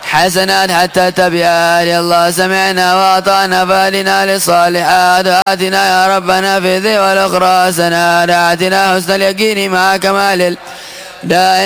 حسنات حتى تبيها الله سمعنا وأطعنا فهدنا للصالحات وآتنا يا ربنا في ذي والأخرى حسنات آتنا حسن اليقين مع كمال دائم